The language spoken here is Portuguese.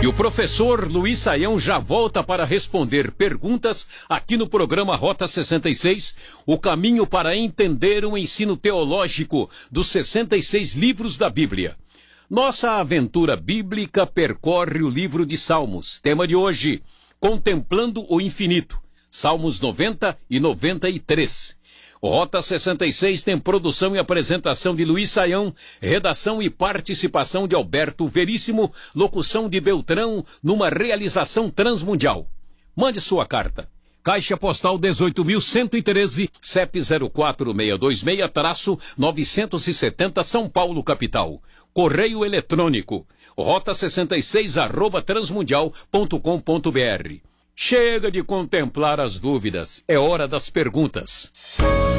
E o professor Luiz Saião já volta para responder perguntas aqui no programa Rota 66, o caminho para entender o ensino teológico dos 66 livros da Bíblia. Nossa aventura bíblica percorre o livro de Salmos. Tema de hoje, Contemplando o Infinito. Salmos 90 e 93. O Rota 66 tem produção e apresentação de Luiz Saião, redação e participação de Alberto Veríssimo, locução de Beltrão, numa realização transmundial. Mande sua carta. Caixa Postal 18.113, CEP 04626-970 São Paulo, capital. Correio eletrônico, rota66@transmundial.com.br. Chega de contemplar as dúvidas, é hora das perguntas.